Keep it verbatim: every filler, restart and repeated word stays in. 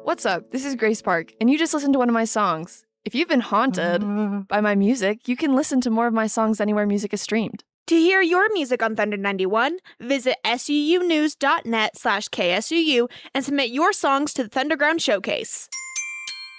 What's up? This is Grace Park, and you just listened to one of my songs. If you've been haunted by my music, you can listen to more of my songs anywhere music is streamed. To hear your music on Thunder ninety-one, visit suunews.net slash KSUU and submit your songs to the Thunderground Showcase.